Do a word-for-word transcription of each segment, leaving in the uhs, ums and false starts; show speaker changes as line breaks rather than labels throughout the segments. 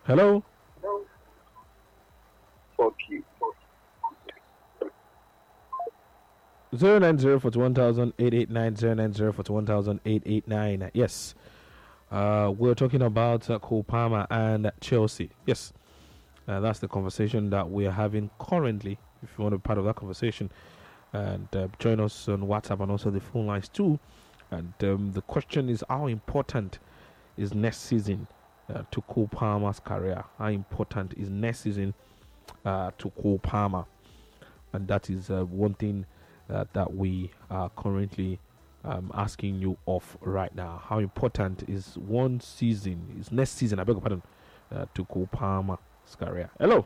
Hello.
Okay.
Zero nine zero for one thousand eight eight nine zero nine zero for one thousand eight eight nine. Yes. Uh, we're talking about uh, Cole Palmer and Chelsea. Yes. Uh, that's the conversation that we are having currently. If you want to be part of that conversation, and uh, join us on WhatsApp and also the phone lines too. And um, the question is, how important is next season uh, to Cole Palmer's career? How important is next season uh, to Cole Palmer? And that is uh, one thing uh, that we are currently um, asking you of right now. How important is one season, is next season, I beg your pardon, uh, to Cole Palmer's career? Hello.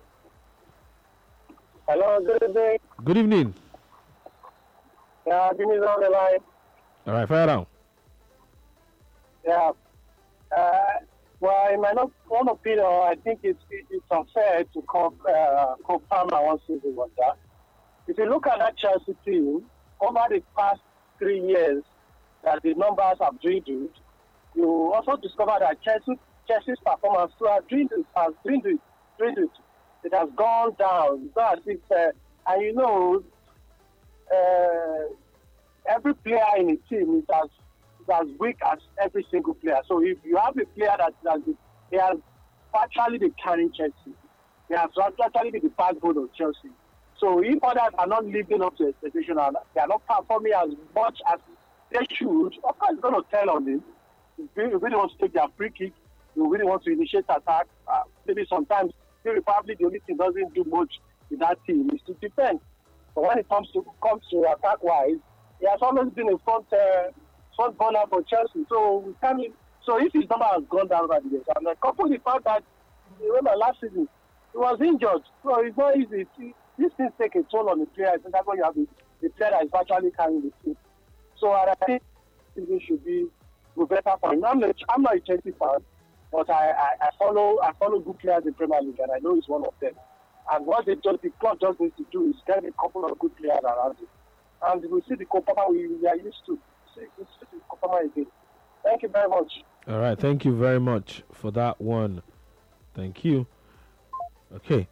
Hello, good evening.
Good evening.
Yeah, Jimmy is on the line.
All right, fire down.
Yeah. Uh, well, in my own opinion, I think it's it's unfair to call uh, call Palmer one season wonder. If you look at that Chelsea team over the past three years, that the numbers have dwindled, you also discover that Chelsea Chelsea's performance too has dwindled, has dwindled, dwindled. It has gone down. So as if, uh, and you know, uh, every player in a team is as, is as weak as every single player. So if you have a player that, that they are actually the carrying Chelsea, they have actually been the backbone of Chelsea. So if others are not living up to expectation and they are not performing as much as they should, of course it's going to tell on them. If they really want to take their free kick, they really want to initiate attack, uh, maybe sometimes the Republic, the only thing doesn't do much in that team is to defend. But when it comes to comes to attack wise, he has always been a front uh, front runner for Chelsea. So we can so if his number has gone down over the years, and couple the fact that remember last season he was injured, so it's not easy. These things take a toll on the player. I think that's why you have the, the player that is virtually carrying the team. So I think it should be better for him. I'm not, I'm not a Chelsea fan. But I, I, I follow I follow good players in Premier League, and I know he's one of them. And what they just, the club just needs to do is get a couple of good players around it. And we'll see the Copama we, we are used to. See, we'll see the Copama again. Thank you very much.
All right, thank you very much for that one. Thank you. Okay.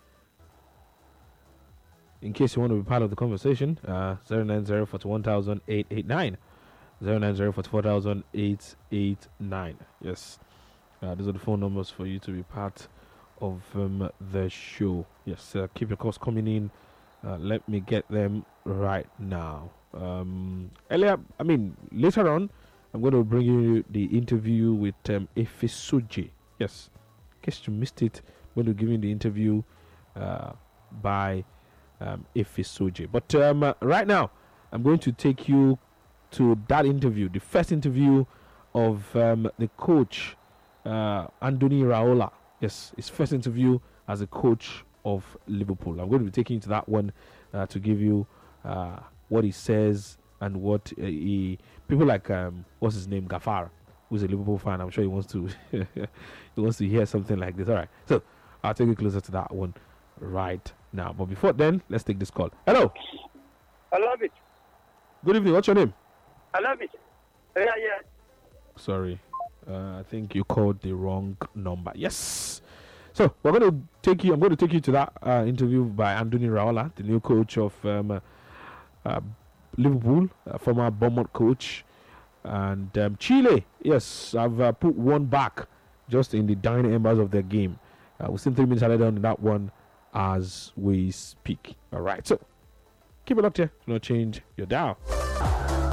In case you want to be part of the conversation, uh, zero nine zero for one thousand eight eight nine. zero nine zero for four thousand eight eight nine. Yes. Uh, those are the phone numbers for you to be part of um, the show. Yes, uh, keep your calls coming in. Uh, let me get them right now. Um, earlier, I mean, later on, I'm going to bring you the interview with um, Efesoji. Yes, in case you missed it, I'm going to give you the interview uh, by um, Efesoji. But um, uh, right now, I'm going to take you to that interview, the first interview of um, the coach. Uh, Andoni Raola, yes, his first interview as a coach of Liverpool. I'm going to be taking you to that one uh, to give you uh, what he says and what uh, he. People like um, what's his name, Gafar, who's a Liverpool fan. I'm sure he wants to he wants to hear something like this. All right, so I'll take you closer to that one right now. But before then, let's take this call. Hello.
I love it.
Good evening. What's your name?
I love it. Yeah, yeah.
Sorry. Uh, I think you called the wrong number. Yes. So we're going to take you. I'm going to take you to that uh, interview by Andoni Raola, the new coach of um, uh, uh, Liverpool, uh, former Bournemouth coach, and um, Chile. Yes, I've uh, put one back just in the dying embers of their game. Uh, we're still three minutes ahead on that one as we speak. All right. So keep it up here. Do not change your dial.